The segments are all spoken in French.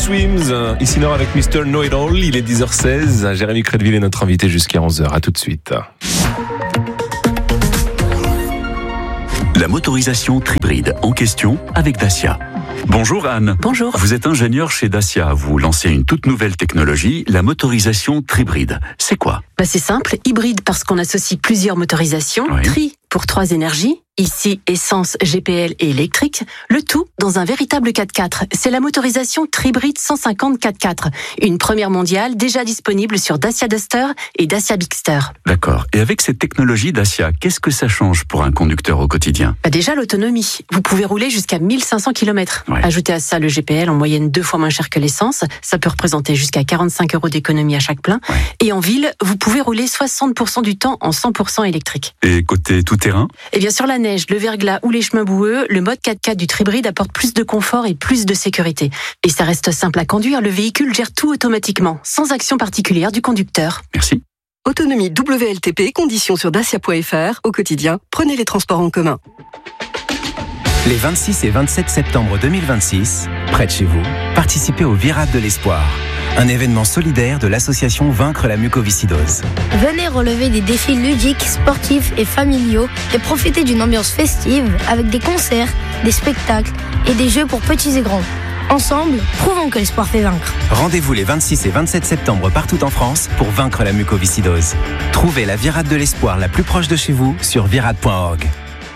Swims, ici Nord avec Mr. Know It All. Il est 10h16. Jérémy Crédville est notre invité jusqu'à 11h. À tout de suite. La motorisation hybride en question avec Dacia. Bonjour Anne. Bonjour. Vous êtes ingénieur chez Dacia. Vous lancez une toute nouvelle technologie, la motorisation hybride. C'est quoi ? C'est simple, hybride parce qu'on associe plusieurs motorisations, Oui. tri pour 3 énergies, ici essence, GPL et électrique, le tout dans un véritable 4x4. C'est la motorisation Tribride 150 4x4, une première mondiale déjà disponible sur Dacia Duster et Dacia Bigster. D'accord. Et avec cette technologie Dacia, qu'est-ce que ça change pour un conducteur au quotidien ? Déjà l'autonomie, vous pouvez rouler jusqu'à 1500 km. Ouais. Ajoutez à ça le GPL en moyenne 2 fois moins cher que l'essence, ça peut représenter jusqu'à 45 € d'économie à chaque plein. Ouais. Et en ville, vous pouvez rouler 60% du temps en 100% électrique. Et côté tout-terrain ? Et bien sur la neige, le verglas ou les chemins boueux, le mode 4x4 du Tribride apporte plus de confort et plus de sécurité. Et ça reste simple à conduire, le véhicule gère tout automatiquement, sans action particulière du conducteur. Merci. Autonomie WLTP, conditions sur dacia.fr. Au quotidien, prenez les transports en commun. Les 26 et 27 septembre 2026, près de chez vous, participez au Virade de l'Espoir, un événement solidaire de l'association Vaincre la mucoviscidose. Venez relever des défis ludiques, sportifs et familiaux et profiter d'une ambiance festive avec des concerts, des spectacles et des jeux pour petits et grands. Ensemble, prouvons que l'espoir fait vaincre. Rendez-vous les 26 et 27 septembre partout en France pour vaincre la mucoviscidose. Trouvez la Virade de l'Espoir la plus proche de chez vous sur virade.org.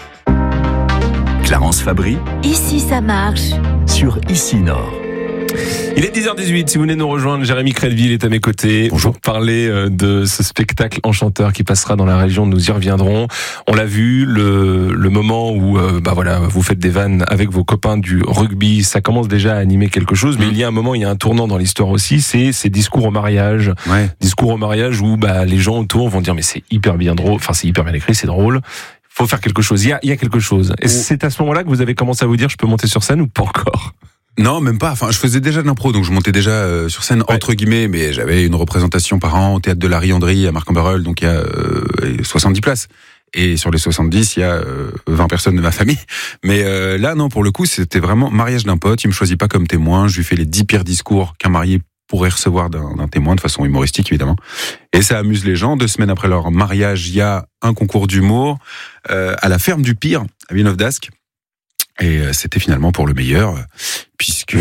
Clarence Fabry Ici, ça marche. sur Ici Nord. Il est 10h18. Si vous venez nous rejoindre, Jérémy Crédville est à mes côtés. Bonjour. Pour parler de ce spectacle enchanteur qui passera dans la région. Nous y reviendrons. On l'a vu, le moment où vous faites des vannes avec vos copains du rugby, ça commence déjà à animer quelque chose. Mais il y a un moment, il y a un tournant dans l'histoire aussi, c'est ces discours au mariage. Ouais. Discours au mariage où les gens autour vont dire mais c'est hyper bien drôle, enfin c'est hyper bien écrit, c'est drôle. Faut faire quelque chose. Il y a quelque chose. Et c'est à ce moment-là que vous avez commencé à vous dire je peux monter sur scène ou pas encore ? Non, même pas. Enfin, je faisais déjà de l'impro, donc je montais déjà sur scène entre guillemets, mais j'avais une représentation par an au théâtre de la Rianderie à Marc-en-Barœul, donc il y a 70 places. Et sur les 70, il y a 20 personnes de ma famille. Mais là, non, pour le coup, c'était vraiment mariage d'un pote. Il me choisit pas comme témoin. Je lui fais les 10 pires discours qu'un marié pourrait recevoir d'un témoin, de façon humoristique, évidemment. Et ça amuse les gens. 2 semaines après leur mariage, il y a un concours d'humour à la ferme du Pire, à Villeneuve d'Ascq. Et c'était finalement pour le meilleur, puisque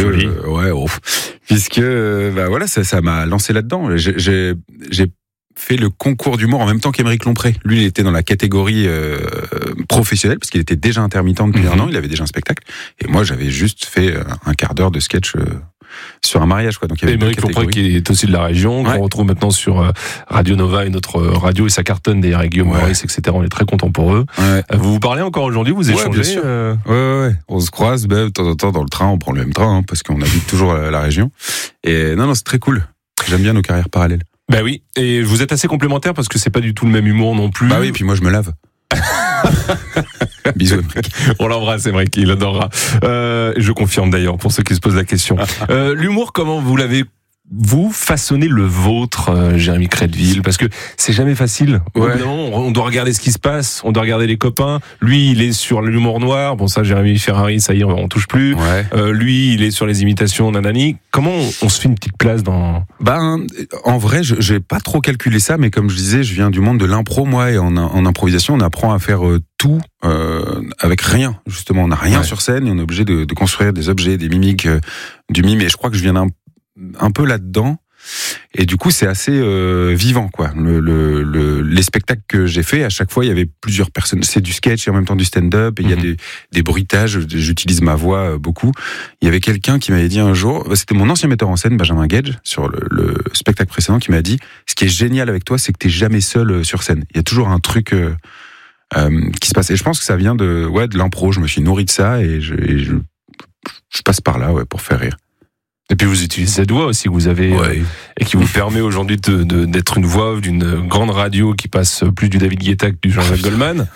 ça m'a lancé là-dedans. J'ai fait le concours d'humour en même temps qu'Émeric Lompré. Lui, il était dans la catégorie professionnelle, parce qu'il était déjà intermittent depuis un an, il avait déjà un spectacle. Et moi, j'avais juste fait un quart d'heure de sketch sur un mariage, quoi. Donc il y avait Émeric Lompré qui est aussi de la région, qu'on retrouve maintenant sur Radio Nova, une autre radio, et ça cartonne des Guillaume Maurice, etc. On est très contents pour eux. Ouais. Vous vous parlez encore aujourd'hui, vous échangez? Bien sûr. Ouais. On se croise, de temps en temps dans le train, on prend le même train, parce qu'on habite toujours la région. Et non, c'est très cool. J'aime bien nos carrières parallèles. Bah oui, et vous êtes assez complémentaires parce que c'est pas du tout le même humour non plus. Bah oui, et puis moi je me lave. Bisous Émeric. On l'embrasse Émeric, il adorera. Je confirme d'ailleurs pour ceux qui se posent la question. L'humour, comment vous l'avez façonné le vôtre, Jérémy Crédville? Parce que c'est jamais facile. Ouais. Évidemment, on doit regarder ce qui se passe, on doit regarder les copains. Lui, il est sur l'humour noir. Bon, ça, Jérémy Ferrari, ça y est, on touche plus. Ouais. Lui, il est sur les imitations nanani. Comment on se fait une petite place dans... En vrai, j'ai pas trop calculé ça, mais comme je disais, je viens du monde de l'impro, moi, et en improvisation, on apprend à faire tout avec rien. Justement, on n'a rien sur scène et on est obligé de construire des objets, des mimiques, du mime. Et je crois que je viens un peu là-dedans. Et du coup, c'est assez vivant, quoi. Les spectacles que j'ai fait, à chaque fois, il y avait plusieurs personnes. C'est du sketch et en même temps du stand-up. Et il y a des bruitages. J'utilise ma voix beaucoup. Il y avait quelqu'un qui m'avait dit un jour, c'était mon ancien metteur en scène, Benjamin Gage, sur le spectacle précédent, qui m'a dit, ce qui est génial avec toi, c'est que t'es jamais seul sur scène. Il y a toujours un truc qui se passe. Et je pense que ça vient de l'impro. Je me suis nourri de ça et je passe par là, pour faire rire. Et puis vous utilisez cette voix aussi que vous avez et qui vous permet aujourd'hui d'être une voix d'une grande radio qui passe plus du David Guetta que du Jean-Jacques Goldman.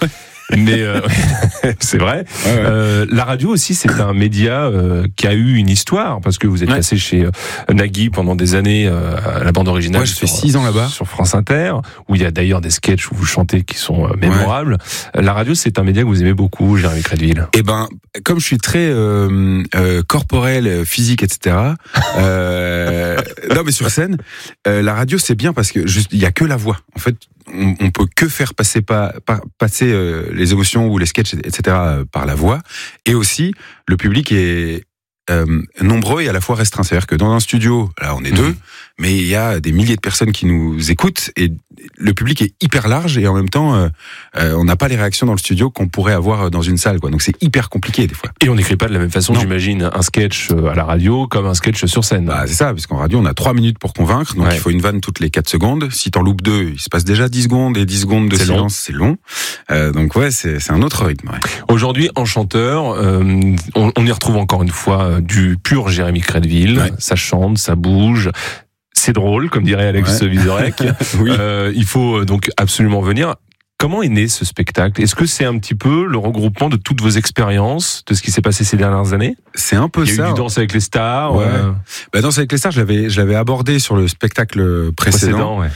Mais c'est vrai. La radio aussi, c'est un média qui a eu une histoire, parce que vous êtes passé chez Nagui pendant des années à la bande originale. Ouais, j'ai fait 6 ans là-bas. Sur France Inter, où il y a d'ailleurs des sketchs où vous chantez qui sont mémorables. La radio, c'est un média que vous aimez beaucoup, Jérémy Crédville. Eh ben, comme je suis très corporel, physique, etc. Non, mais sur scène, la radio, c'est bien parce que il y a que la voix. En fait, on peut que faire passer les émotions ou les sketchs, etc. par la voix. Et aussi, le public est nombreux et à la fois restreint. C'est-à-dire que dans un studio, là, on est deux, mais il y a des milliers de personnes qui nous écoutent et le public est hyper large et en même temps, on n'a pas les réactions dans le studio qu'on pourrait avoir dans une salle, quoi. Donc c'est hyper compliqué des fois. Et on n'écrit pas de la même façon, j'imagine, un sketch à la radio comme un sketch sur scène. Bah, c'est ça, parce qu'en radio, on a 3 minutes pour convaincre, donc il faut une vanne toutes les 4 secondes. Si t'en loupes 2, il se passe déjà 10 secondes et 10 secondes de silence, c'est long. Donc ouais, c'est un autre rythme. Ouais. Aujourd'hui, en chanteur, on y retrouve encore une fois du pur Jérémy Crédville. Ouais. Ça chante, ça bouge. C'est drôle, comme dirait Alex Vizorek. Oui. Il faut donc absolument venir. Comment est né ce spectacle ? Est-ce que c'est un petit peu le regroupement de toutes vos expériences, de ce qui s'est passé ces dernières années ? C'est un peu ça. Il y a eu du Danse avec les stars. Ouais. Bah, Danse avec les stars, je l'avais abordé sur le spectacle précédent. Ouais.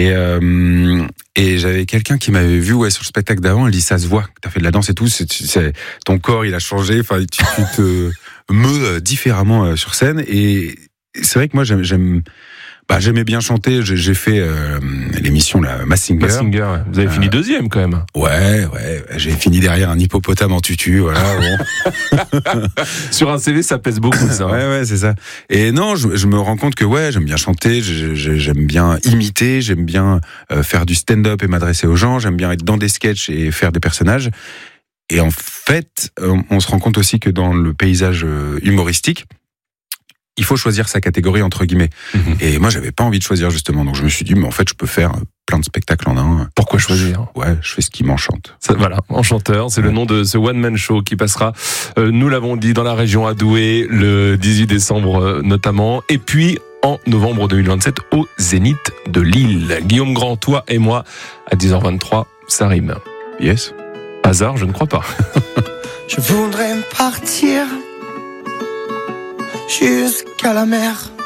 Et j'avais quelqu'un qui m'avait vu sur le spectacle d'avant. Il dit, ça se voit que t'as fait de la danse et tout. Ton corps, il a changé. Enfin, tu te meus différemment sur scène. Et c'est vrai que moi, j'aimais bien chanter. J'ai fait l'émission Masked Singer. Masked Singer, ouais. Vous avez fini 2e quand même. Ouais. J'ai fini derrière un hippopotame en tutu. Voilà. Bon. Sur un CV, ça pèse beaucoup, ça. Ouais, c'est ça. Et non, je me rends compte que j'aime bien chanter, j'aime bien imiter, j'aime bien faire du stand-up et m'adresser aux gens, j'aime bien être dans des sketchs et faire des personnages. Et en fait, on se rend compte aussi que dans le paysage humoristique, il faut choisir sa catégorie, entre guillemets. Et moi, j'avais pas envie de choisir, justement. Donc, je me suis dit, mais en fait, je peux faire plein de spectacles en un. Pourquoi choisir ? Ouais, je fais ce qui m'enchante. Voilà, Enchanteur, c'est le nom de ce one-man show qui passera, nous l'avons dit, dans la région à Douai, le 18 décembre notamment. Et puis, en novembre 2027, au Zénith de Lille. Guillaume Grand, toi et moi, à 10h23, ça rime. Yes. Hasard, je ne crois pas. Je voudrais partir jusqu'à la mer,